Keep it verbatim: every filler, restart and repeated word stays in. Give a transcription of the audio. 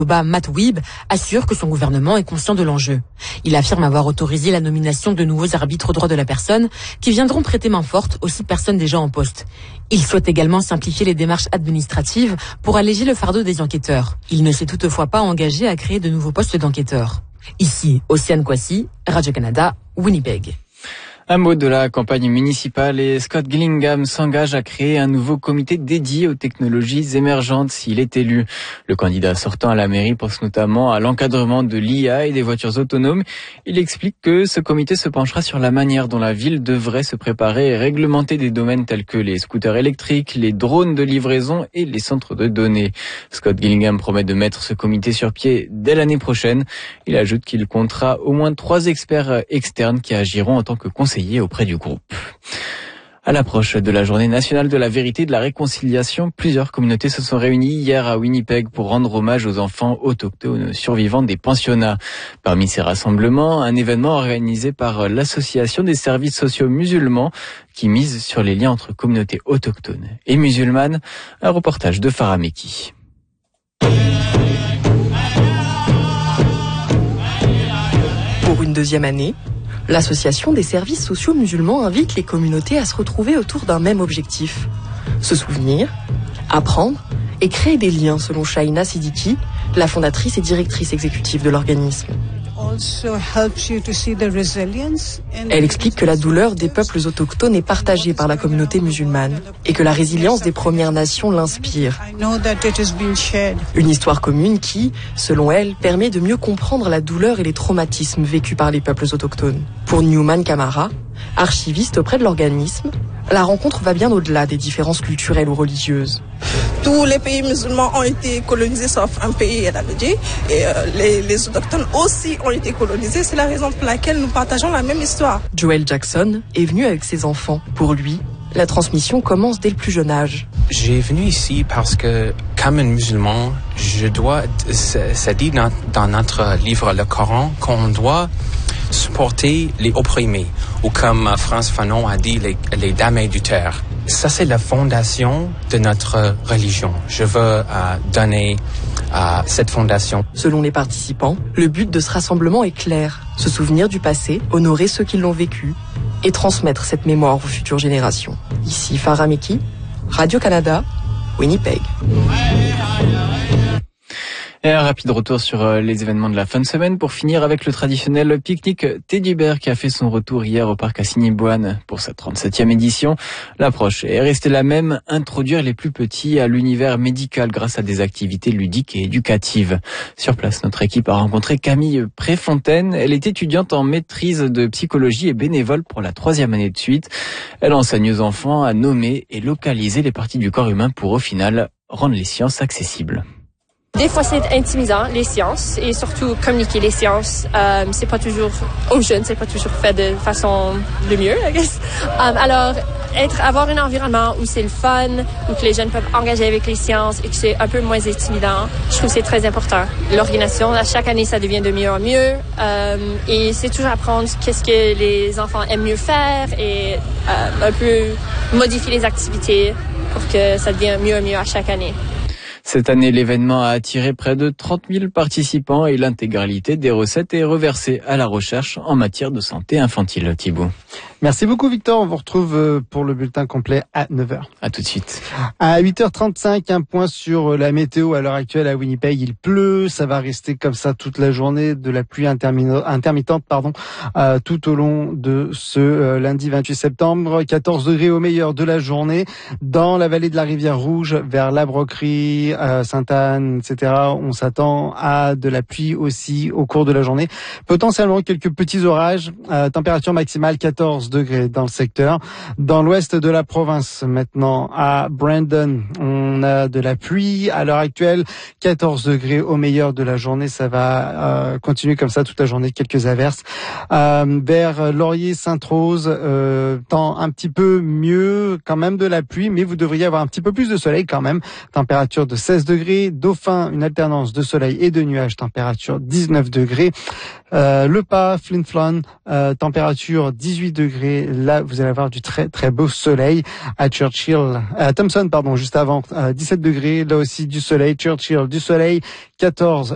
Manitoba, Matt Wiebe, assure que son gouvernement est conscient de l'enjeu. Il affirme avoir autorisé la nomination de nouveaux arbitres aux droits de la personne qui viendront prêter main forte aux six personnes déjà en poste. Il souhaite également simplifier les démarches administratives pour alléger le fardeau des enquêteurs. Il ne s'est toutefois pas engagé à créer de nouveaux postes d'enquêteurs. Ici, Océane Kwasi, Radio-Canada, Winnipeg. Un mot de la campagne municipale et Scott Gillingham s'engage à créer un nouveau comité dédié aux technologies émergentes s'il est élu. Le candidat sortant à la mairie pense notamment à l'encadrement de l'I A et des voitures autonomes. Il explique que ce comité se penchera sur la manière dont la ville devrait se préparer et réglementer des domaines tels que les scooters électriques, les drones de livraison et les centres de données. Scott Gillingham promet de mettre ce comité sur pied dès l'année prochaine. Il ajoute qu'il comptera au moins trois experts externes qui agiront en tant que conseillers auprès du groupe. À l'approche de la journée nationale de la vérité et de la réconciliation, plusieurs communautés se sont réunies hier à Winnipeg pour rendre hommage aux enfants autochtones survivants des pensionnats. Parmi ces rassemblements, un événement organisé par l'Association des services sociaux musulmans qui mise sur les liens entre communautés autochtones et musulmanes. Un reportage de Farah Meki. Pour une deuxième année, l'Association des services sociaux musulmans invite les communautés à se retrouver autour d'un même objectif. Se souvenir, apprendre et créer des liens selon Shaina Siddiqui, la fondatrice et directrice exécutive de l'organisme. Elle explique que la douleur des peuples autochtones est partagée par la communauté musulmane et que la résilience des Premières Nations l'inspire. Une histoire commune qui, selon elle, permet de mieux comprendre la douleur et les traumatismes vécus par les peuples autochtones. Pour Newman Kamara, archiviste auprès de l'organisme, la rencontre va bien au-delà des différences culturelles ou religieuses. Tous les pays musulmans ont été colonisés sauf un pays, elle avait dit, et euh, les, les autochtones aussi ont été colonisés. C'est la raison pour laquelle nous partageons la même histoire. Joel Jackson est venu avec ses enfants. Pour lui, la transmission commence dès le plus jeune âge. J'ai venu ici parce que, comme un musulman, je dois, ça dit dans, dans notre livre, le Coran, qu'on doit supporter les opprimés, ou comme France Fanon a dit, les, les damnés du terre. Ça, c'est la fondation de notre religion. Je veux euh, donner à euh, cette fondation. Selon les participants, le but de ce rassemblement est clair. Se souvenir du passé, honorer ceux qui l'ont vécu et transmettre cette mémoire aux futures générations. Ici Farah Meki, Radio-Canada, Winnipeg. Et un rapide retour sur les événements de la fin de semaine pour finir avec le traditionnel pique-nique Teddy Bear qui a fait son retour hier au parc Assiniboine pour sa trente-septième édition. L'approche est restée la même, introduire les plus petits à l'univers médical grâce à des activités ludiques et éducatives. Sur place, notre équipe a rencontré Camille Préfontaine. Elle est étudiante en maîtrise de psychologie et bénévole pour la troisième année de suite. Elle enseigne aux enfants à nommer et localiser les parties du corps humain pour au final rendre les sciences accessibles. Des fois, c'est intimidant, les sciences, et surtout communiquer les sciences. Euh, c'est pas toujours, aux jeunes, c'est pas toujours fait de façon le mieux, I guess. Um, alors, être, avoir un environnement où c'est le fun, où que les jeunes peuvent engager avec les sciences et que c'est un peu moins intimidant, je trouve que c'est très important. L'organisation, à chaque année, ça devient de mieux en mieux. Um, et c'est toujours apprendre qu'est-ce que les enfants aiment mieux faire et euh, un peu modifier les activités pour que ça devienne mieux en mieux à chaque année. Cette année, l'événement a attiré près de trente mille participants et l'intégralité des recettes est reversée à la recherche en matière de santé infantile. Thibaut. Merci beaucoup Victor, on vous retrouve pour le bulletin complet à neuf heures. À tout de suite. À huit heures trente-cinq, un point sur la météo à l'heure actuelle à Winnipeg. Il pleut, ça va rester comme ça toute la journée, de la pluie intermittente pardon, euh, tout au long de ce euh, lundi vingt-huit septembre. quatorze degrés au meilleur de la journée. Dans la vallée de la Rivière Rouge, vers la Broquerie, euh, Sainte-Anne, et cetera, on s'attend à de la pluie aussi au cours de la journée. Potentiellement quelques petits orages, euh, température maximale quatorze degrés dans le secteur. Dans l'ouest de la province, maintenant, à Brandon, on a de la pluie. À l'heure actuelle, quatorze degrés au meilleur de la journée. Ça va euh, continuer comme ça toute la journée, quelques averses. Euh, vers Laurier, Sainte-Rose, euh, temps un petit peu mieux, quand même de la pluie, mais vous devriez avoir un petit peu plus de soleil quand même. Température de seize degrés. Dauphin, une alternance de soleil et de nuages. Température dix-neuf degrés. Euh, Le Pas, Flin Flon, euh, température dix-huit degrés. Là, vous allez avoir du très très beau soleil. À Churchill, à Thompson, pardon, juste avant, euh, dix-sept degrés. Là aussi du soleil. Churchill, du soleil. quatorze